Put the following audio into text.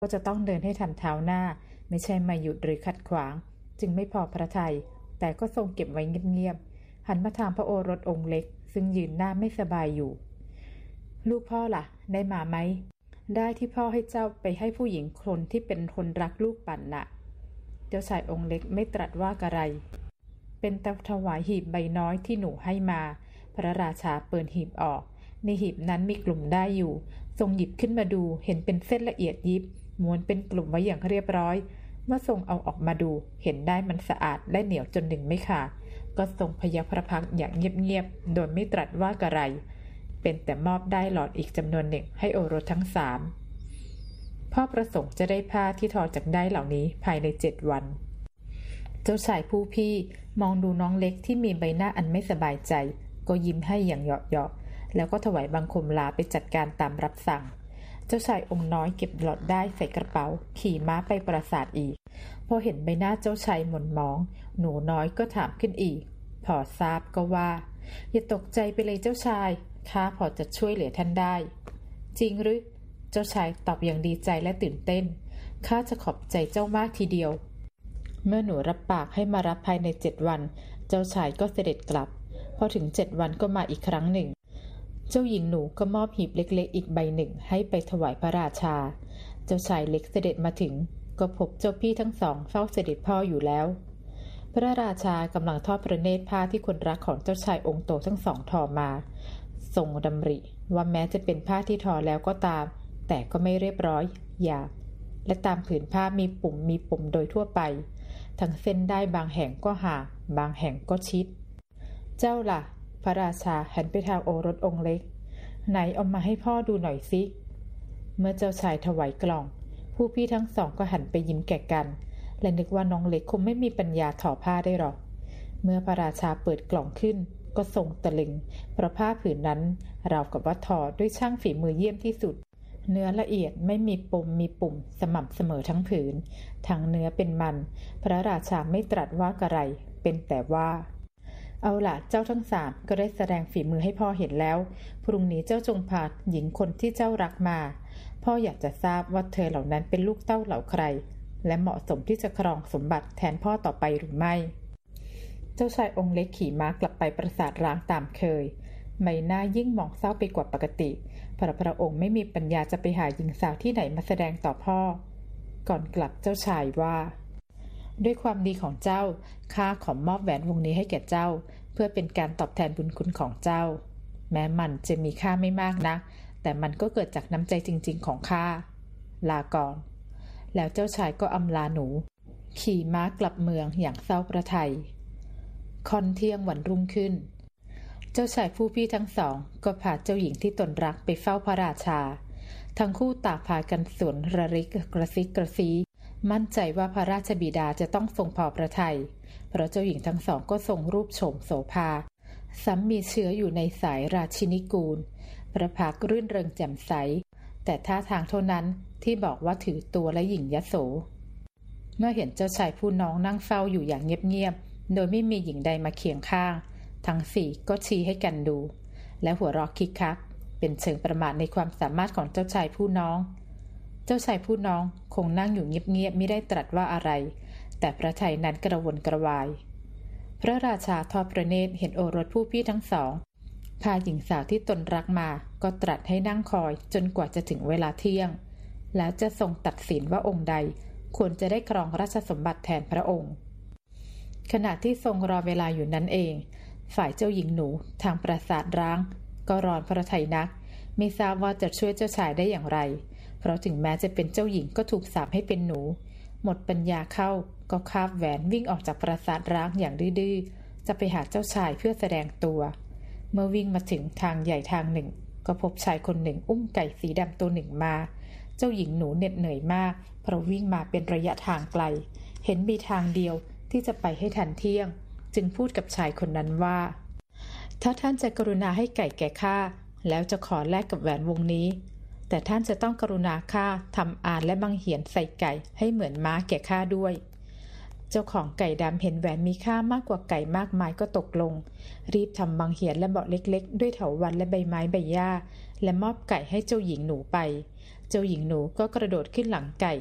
ก็จะต้องเดินให้ทันเท้าหน้าไม่ใช่มาหยุดหรือขัดขวางจึงไม่พอพระทัยแต่ก็ทรงเก็บไว้เงียบๆหันมาถามพระโอรสองค์เล็กซึ่งยืนหน้าไม่สบายอยู่ลูกพ่อล่ะได้มาไหมได้ที่พ่อให้เจ้าไปให้ผู้หญิงคนที่เป็นคนรักลูกปั่นน่ะเจ้าชายองค์เล็กไม่ตรัสว่าอะไรเป็นแต่ถวายหีบใบน้อยที่หนูให้มาพระราชาเปิดหีบออกในหีบนั้นมีกลุ่มได้อยู่ทรงหยิบขึ้นมาดูเห็นเป็นเส้นละเอียดยิบม้วนเป็นกลุ่มไว้อย่างเรียบร้อยเมื่อทรงเอาออกมาดูเห็นได้มันสะอาดและเหนียวจนหนึ่งไม่ขาดก็ทรงพยัคฆ์พระพักตร์อย่างเงียบๆโดยไม่ตรัสว่าอะไรเป็นแต่มอบได้หลอดอีกจำนวนหนึ่งให้โอรสทั้ง3พ่อประสงค์จะได้ผ้าที่ทอจากได้เหล่านี้ภายใน7 วันเจ้าชายผู้พี่มองดูน้องเล็กที่มีใบหน้าอันไม่สบายใจก็ยิ้มให้อย่างเหยาะๆแล้วก็ถวายบังคมลาไปจัดการตามรับสั่งเจ้าชายองค์น้อยเก็บหลอดได้ใส่กระเป๋าขี่ม้าไปปราสาทอีกพอเห็นใบหน้าเจ้าชายหม่นหมองหนูน้อยก็ถามขึ้นอีกพอทราบก็ว่าอย่าตกใจไปเลยเจ้าชายข้าพอจะช่วยเหลือท่านได้จริงหรือเจ้าชายตอบอย่างดีใจและตื่นเต้นข้าจะขอบใจเจ้ามากทีเดียวเมื่อหนูรับปากให้มารับภายใน7 วันเจ้าชายก็เสด็จกลับพอถึง7 วันก็มาอีกครั้งหนึ่งเจ้าหญิงหนูก็มอบหีบเล็กๆอีกใบหนึ่งให้ไปถวายพระราชาเจ้าชายเล็กเสด็จมาถึงก็พบเจ้าพี่ทั้งสองเฝ้าเสด็จพ่ออยู่แล้วพระราชากำลังทอดพระเนตรผ้าที่คนรักของเจ้าชายองค์โตทั้งสองทอมาทรงดำริว่าแม้จะเป็นผ้าที่ทอแล้วก็ตามแต่ก็ไม่เรียบร้อยหยาบและตามผืนผ้ามีปุ่มโดยทั่วไปทั้งเส้นได้บางแห่งก็ห่างบางแห่งก็ชิดเจ้าล่ะพระราชาหันไปทางโอรสองค์เล็กไหนเอามาให้พ่อดูหน่อยสิเมื่อเจ้าชายถวายกล่องผู้พี่ทั้งสองก็หันไปยิ้มแก่กันและนึกว่าน้องเล็กคงไม่มีปัญญาถอผ้าได้หรอกเมื่อพระราชาเปิดกล่องขึ้นก็ทรงตะลึงเพราะผ้าผืนนั้นราวกับว่าทอด้วยช่างฝีมือเยี่ยมที่สุดเนื้อละเอียดไม่มีปุ่มสม่ำเสมอทั้งผืนทั้งเนื้อเป็นมันพระราชาไม่ตรัสว่าอะไรเป็นแต่ว่าเอาล่ะเจ้าทั้ง3ก็ได้แสดงฝีมือให้พ่อเห็นแล้วพรุ่งนี้เจ้าจงพาหญิงคนที่เจ้ารักมาพ่ออยากจะทราบว่าเธอเหล่านั้นเป็นลูกเต้าเหล่าใครและเหมาะสมที่จะครองสมบัติแทนพ่อต่อไปหรือไม่เจ้าชายองค์เล็กขี่ม้ากลับไปปราสาทร้างตามเคยใบหน้ายิ่งมองเศร้าไปกว่าปกติพระองค์ไม่มีปัญญาจะไปหาหญิงสาวที่ไหนมาแสดงต่อพ่อก่อนกลับเจ้าชายว่าด้วยความดีของเจ้าข้าขอมอบแหวนวงนี้ให้แก่เจ้าเพื่อเป็นการตอบแทนบุญคุณของเจ้าแม้มันจะมีค่าไม่มากนักแต่มันก็เกิดจากน้ำใจจริงๆของข้าลาก่อนแล้วเจ้าชายก็อำลาหนูขี่ม้ากลับเมืองอย่างเศร้าพระทัยค่ำเที่ยงวันรุ่งขึ้นเจ้าชายผู้พี่ทั้งสองก็พาเจ้าหญิงที่ตนรักไปเฝ้าพระราชาทั้งคู่ต่างพากันสวนระริกกระซิกกระซีมั่นใจว่าพระราชบิดาจะต้องทรงพอพระทัยเพราะเจ้าหญิงทั้งสองก็ทรงรูปโฉมโสภาซ้ำมีเชื้ออยู่ในสายราชินีกูลประภาครื่นเริงแจ่มใสแต่ท่าทางเท่านั้นที่บอกว่าถือตัวและหยิ่งยโสเมื่อเห็นเจ้าชายผู้น้องนั่งเฝ้าอยู่อย่างเงียบๆโดยไม่มีหญิงใดมาเคียงข้างทั้ง4ก็ชี้ให้กันดูและหัวเราะคิกคักเป็นเชิงประมาทในความสามารถของเจ้าชายผู้น้องเจ้าชายผู้น้องคงนั่งอยู่เงียบๆไม่ได้ตรัสว่าอะไรแต่พระทัยนั้นกระวนกระวายพระราชาทอดพระเนตรเห็นโอรสผู้พี่ทั้งสองพาหญิงสาวที่ตนรักมาก็ตรัสให้นั่งคอยจนกว่าจะถึงเวลาเที่ยงแล้วจะทรงตัดสินว่าองค์ใดควรจะได้ครองราชสมบัติแทนพระองค์ขณะที่ทรงรอเวลาอยู่นั้นเองฝ่ายเจ้าหญิงหนูทางปราสาทร้างก็ร้อนพระทัยนักไม่ทราบว่าจะช่วยเจ้าชายได้อย่างไรเพราะถึงแม้จะเป็นเจ้าหญิงก็ถูกสาปให้เป็นหนูหมดปัญญาเข้าก็คาบแหวนวิ่งออกจากปราสาทร้างอย่างดื้อๆจะไปหาเจ้าชายเพื่อแสดงตัวเมื่อวิ่งมาถึงทางใหญ่ทางหนึ่งก็พบชายคนหนึ่งอุ้มไก่สีดำตัวหนึ่งมาเจ้าหญิงหนูเหน็ดเหนื่อยมากเพราะวิ่งมาเป็นระยะทางไกลเห็นมีทางเดียวที่จะไปให้ทันเที่ยงจึงพูดกับชายคนนั้นว่าถ้าท่านจะกรุณาให้ไก่แก่ข้าแล้วจะขอแลกกับแหวนวงนี้แต่ท่านจะต้องกรุณาข้าทำอานและบังเหียนใส่ไก่ให้เหมือนม้าแก่ข้าด้วยเจ้าของไก่ดำเห็นแหวนมีค่ามากกว่าไก่มากมายก็ตกลงรีบทำบังเหียนและเบาะเล็กๆด้วยเถาวัลย์และใบไม้ใบหญ้าและมอบไก่ให้เจ้าหญิงหนูไปเจ้าหญิงหนูก็กระโดดขึ้นหลังไก่